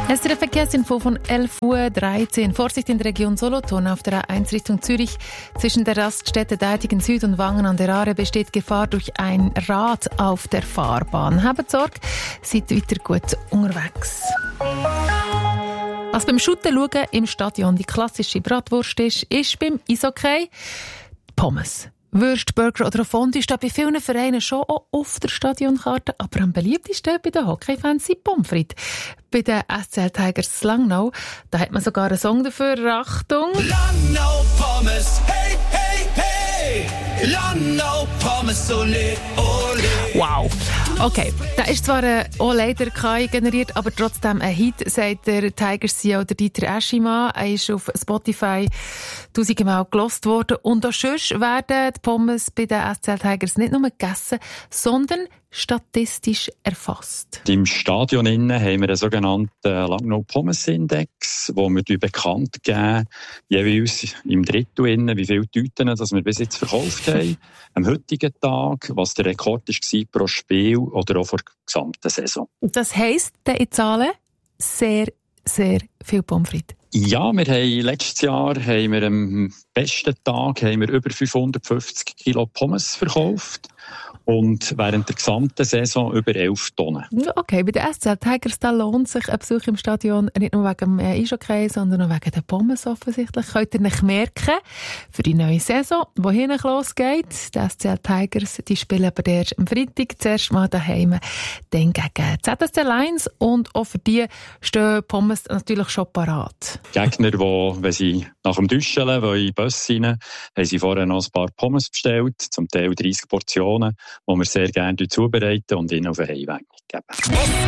SRF Verkehrsinfo von 11:13 Uhr. Vorsicht in der Region Solothurn auf der A1 Richtung Zürich. Zwischen der Raststätte Deitigen Süd und Wangen an der Aare besteht Gefahr durch ein Rad auf der Fahrbahn. Habt Sorge, seid weiter gut unterwegs. Was beim Shooten schauen im Stadion die klassische Bratwurst ist beim Eishockey Pommes. Würst, Burger oder Fondue steht bei vielen Vereinen schon auch auf der Stadionkarte, aber am beliebtesten bei den Hockeyfans sind Pommes frites. Bei den SCL Tigers Langnau, da hat man sogar einen Song dafür. Achtung! Langnau Pommes, hey, hey, hey! Langnau Pommes, ole, ole! Wow! Okay, da ist zwar auch leider KI generiert, aber trotzdem ein Hit, sagt der Tigers-CEO Dieter Aschima. Er ist auf Spotify 1000-mal gelost worden. Und auch sonst werden die Pommes bei den SCL Tigers nicht nur gegessen, sondern statistisch erfasst. Im Stadion innen haben wir einen sogenannten Langnau Pommes Index, wo wir bekannt geben, jeweils im Drittel innen, wie viele Tüten dass wir bis jetzt verkauft haben. Am heutigen Tag, was der Rekord war pro Spiel oder auch vor der gesamten Saison. Das heisst, in Zahlen sehr, sehr viel Pommes frites. Ja, wir haben letztes Jahr am besten Tag über 550 Kilo Pommes verkauft. Und während der gesamten Saison über 11 Tonnen. Okay, bei den SCL Tigers da lohnt sich ein Besuch im Stadion nicht nur wegen dem Eishockey, sondern auch wegen den Pommes offensichtlich. Könnt ihr nicht merken, für die neue Saison, die hinten losgeht. Die SCL Tigers, die spielen aber erst am Freitag zuerst mal daheim, dann gegen ZSC Lions. Und auch für die stehen Pommes natürlich schon parat. Gegner, die, wenn sie nach dem Duschen in den Bus rein, haben sie vorher noch ein paar Pommes bestellt, zum Teil 30 Portionen, die wir sehr gerne zubereiten und ihnen auf den Heimweg geben.